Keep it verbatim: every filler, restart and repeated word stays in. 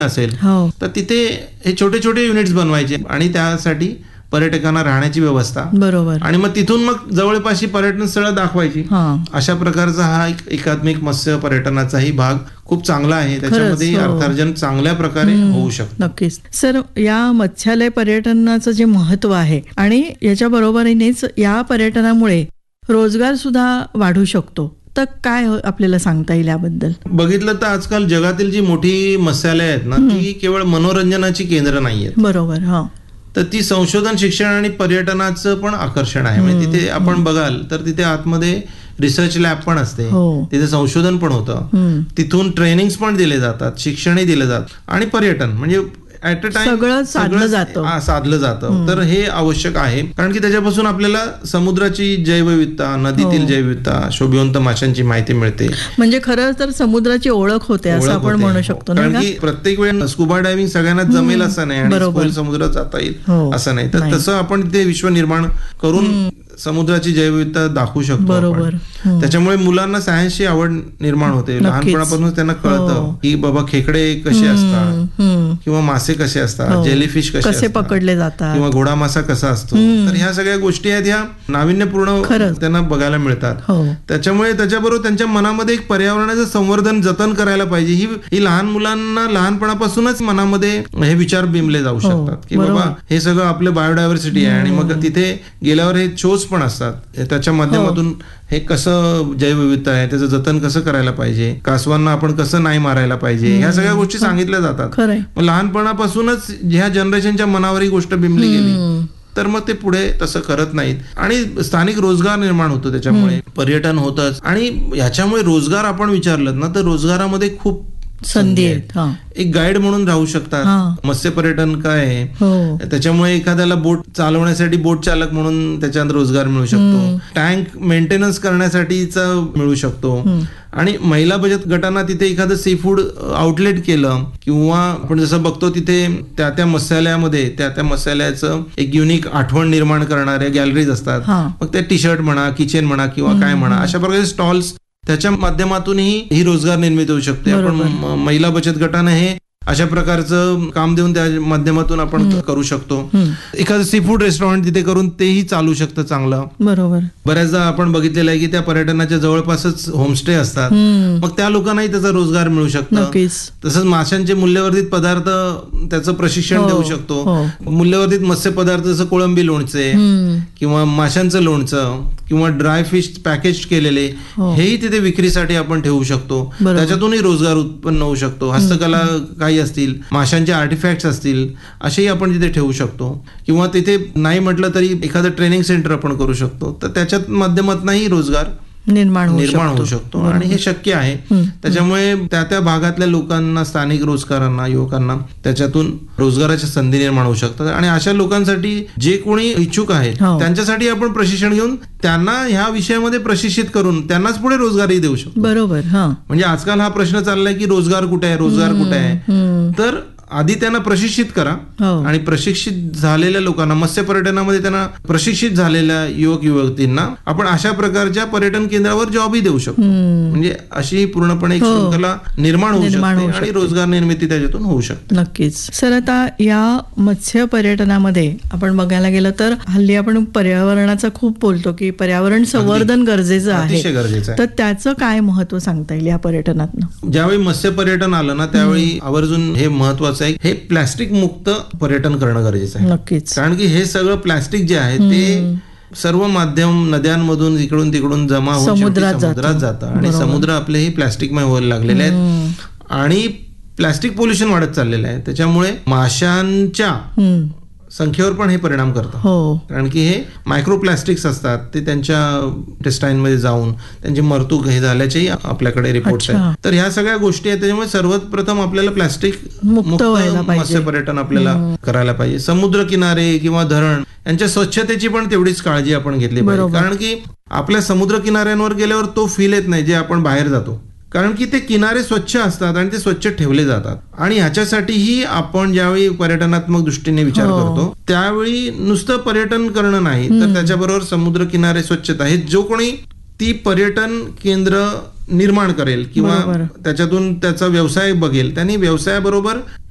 असेल हो. तर तिथे हे छोटे छोटे युनिट्स बनवायचे आणि त्यासाठी पर्यटकांना राहण्याची व्यवस्था, बरोबर, आणि मग तिथून मग जवळपासची पर्यटन स्थळं दाखवायची. अशा प्रकारचा हा एक एकात्मिक मत्स्य पर्यटनाचाही भाग खूप चांगला आहे. त्याच्यामध्ये हो. अर्थार्जन चांगल्या प्रकारे होऊ शकतं. नक्कीच. सर, या मत्स्यालय पर्यटनाचं जे महत्व आहे आणि याच्या बरोबरीनेच या पर्यटनामुळे रोजगार सुद्धा वाढू शकतो, तर काय आपल्याला सांगता येईल याबद्दल? बघितलं तर आजकाल जगातील जी मोठी मत्स्यालय आहेत ना, ती केवळ मनोरंजनाची केंद्र नाही आहेत. बरोबर. हा तर ती संशोधन, शिक्षण आणि पर्यटनाचं पण आकर्षण आहे. म्हणजे तिथे आपण बघाल तर तिथे आतमध्ये रिसर्च लॅब पण असते, तिथे संशोधन पण होतं, तिथून ट्रेनिंग्स पण दिले जातात, शिक्षणही दिलं जातं आणि पर्यटन म्हणजे ऍट अ टाइम सगळं साधलं जातं साधलं जातं तर हे आवश्यक आहे. कारण की त्याच्यापासून आपल्याला समुद्राची जैवविविधता, नदीतील जैवविविधता, शोभिवंत माशांची माहिती मिळते. म्हणजे खरं तर समुद्राची ओळख होते असं आपण म्हणू शकतो. कारण की प्रत्येक वेळी स्कुबा डायव्हिंग सगळ्यांना जमेल असं नाही आणि खोल समुद्रात जाता येईल असं नाही. तर तसं आपण ते विश्व निर्माण करून समुद्राची जैवविविधता दाखवू शकतो. बरोबर. त्याच्यामुळे मुलांना सायन्सची आवड निर्माण होते. लहानपणापासून त्यांना कळतं की बाबा खेकडे कसे असतात किंवा मासे कसे असतात, जेलीफिश कसे कसे पकडले जातात किंवा घोडा मासा कसा असतो. तर ह्या सगळ्या गोष्टी आहेत, ह्या नाविन्यपूर्ण त्यांना बघायला मिळतात. त्याच्यामुळे त्याच्याबरोबर त्यांच्या मनामध्ये एक पर्यावरणाचं संवर्धन, जतन करायला पाहिजे ही ही लहान मुलांना लहानपणापासूनच मनामध्ये हे विचार बिंबले जाऊ शकतात की बाबा हे सगळं आपलं बायोडायव्हर्सिटी आहे. आणि मग तिथे गेल्यावर हे शोज पण असतात, त्याच्या माध्यमातून हे कसं जैवविविधता आहे त्याचं जतन कसं करायला पाहिजे, कासवांना आपण कसं नाही मारायला पाहिजे, ह्या सगळ्या गोष्टी सांगितल्या जातात. लहानपणापासूनच ह्या जनरेशनच्या मनावर ही गोष्ट बिंबली गेली तर मग ते पुढे तसं करत नाहीत आणि स्थानिक रोजगार निर्माण होतो. त्याच्यामुळे पर्यटन होतच आणि ह्याच्यामुळे रोजगार आपण विचारलं ना तर रोजगारामध्ये खूप संधी आहेत. एक गाईड म्हणून राहू शकतात. मत्स्य पर्यटन काय आहे त्याच्यामुळे एखाद्याला बोट चालवण्यासाठी बोट चालक म्हणून त्याच्यात रोजगार मिळू शकतो, टँक मेंटेनन्स करण्यासाठीचा मिळू शकतो. आणि महिला बचत गटांना तिथे एखादं सी फूड आउटलेट केलं किंवा आपण जसं बघतो तिथे त्या त्या मत्स्यालयामध्ये त्या त्या मत्स्यालयाचं एक युनिक आठवण निर्माण करणाऱ्या गॅलरीज असतात. मग ते टी शर्ट म्हणा, किचन म्हणा किंवा काय म्हणा, अशा प्रकारे स्टॉल्स, त्याच्या माध्यमातूनही ही रोजगार निर्मिती होऊ शकते. आपण महिला बचत गटाने हे अशा प्रकारचं काम देऊन त्या माध्यमातून आपण करू शकतो. एखादं सी फूड रेस्टॉरंट तिथे करून तेही चालू शकतं चांगलं. बरोबर. बऱ्याचदा आपण बघितलेलं आहे की त्या पर्यटनाच्या जवळपासच होमस्टे असतात, मग त्या लोकांनाही त्याचा रोजगार मिळू शकतो. तसंच माशांचे मूल्यवर्धित पदार्थ त्याचं प्रशिक्षण देऊ शकतो. मूल्यवर्धित मत्स्य पदार्थ जसं कोळंबी लोणचे किंवा माशांचं लोणचं किंवा ड्राय फिश पॅकेज केलेले हेही तिथे विक्रीसाठी आपण ठेवू शकतो. त्याच्यातूनही रोजगार उत्पन्न होऊ शकतो. हस्तकला काही असतील, माशांचे आर्टिफॅक्ट्स असतील, असेही आपण तिथे ठेवू शकतो. किंवा तिथे नाही म्हटलं तरी एखादं ट्रेनिंग सेंटर आपण करू शकतो. तर त्याच्या माध्यमातूनही रोजगार निर्माण निर्माण होऊ शकतो आणि हे शक्य आहे. त्याच्यामुळे त्या त्या भागातल्या लोकांना, स्थानिक रोजगारांना, युवकांना त्याच्यातून रोजगाराच्या संधी निर्माण होऊ शकतात. आणि अशा लोकांसाठी जे कोणी इच्छुक आहेत त्यांच्यासाठी आपण प्रशिक्षण घेऊन त्यांना ह्या विषयामध्ये प्रशिक्षित करून त्यांनाच पुढे रोजगारही देऊ शकतो. बरोबर. म्हणजे आजकाल हा प्रश्न चाललाय की रोजगार कुठे आहे, रोजगार कुठे आहे. तर आधी त्यांना प्रशिक्षित करा आणि प्रशिक्षित झालेल्या लोकांना, मत्स्य पर्यटनामध्ये त्यांना प्रशिक्षित झालेल्या युवक युवतींना आपण अशा प्रकारच्या पर्यटन केंद्रावर जॉबही देऊ शकतो. म्हणजे अशी पूर्णपणे एक शृंखला निर्माण होऊ शकते आणि रोजगार निर्मिती त्याच्यातून होऊ शकते. नक्कीच. सर, आता या मत्स्य पर्यटनामध्ये आपण बघायला गेलं तर हल्ली आपण पर्यावरणाचं खूप बोलतो की पर्यावरण संवर्धन गरजेचं आहे, गरजेचं आहे. तर त्याचं काय महत्व सांगता येईल या पर्यटनातनं? ज्यावेळी मत्स्य पर्यटन आलं ना त्यावेळी आवर्जून हे महत्वाचं हे प्लास्टिक मुक्त पर्यटन करणं गरजेचं आहे. नक्कीच. कारण की हे सगळं प्लास्टिक जे आहे ते सर्व माध्यम नद्यांमधून इकडून तिकडून जमा होऊन समुद्रात जातं आणि समुद्र आपलेही प्लास्टिकमय व्हायला लागलेले आहेत आणि प्लास्टिक पोल्युशन वाढत चाललेलं आहे. त्याच्यामुळे माशांच्या संख्येवर पण हे परिणाम करतात. कारण की हे मायक्रोप्लास्टिक्स असतात, ते त्यांच्या इंटेस्टाईन मध्ये जाऊन त्यांची मरतूक हे झाल्याचेही आपल्याकडे रिपोर्ट्स आहेत. तर ह्या सगळ्या गोष्टी आहेत. त्याच्यामुळे सर्वात प्रथम आपल्याला प्लास्टिक मुक्त मत्स्य पर्यटन आपल्याला करायला पाहिजे. समुद्र किनारे किंवा धरण यांच्या स्वच्छतेची पण तेवढीच काळजी आपण घेतली पाहिजे. कारण की आपल्या समुद्र किनाऱ्यांवर गेल्यावर तो फील येत नाही जे आपण बाहेर जातो. कारण की ते किनारे स्वच्छ असतात आणि ते स्वच्छ ठेवले जातात. आणि ह्याच्यासाठीही आपण ज्यावेळी पर्यटनात्मक दृष्टीने विचार करतो त्यावेळी नुसतं पर्यटन करणं नाही तर त्याच्याबरोबर समुद्र किनारे स्वच्छता हे जो कोणी ती पर्यटन केंद्र निर्माण करेल किंवा त्याच्यातून त्याचा व्यवसाय बघेल त्यांनी व्यवसायाबरोबर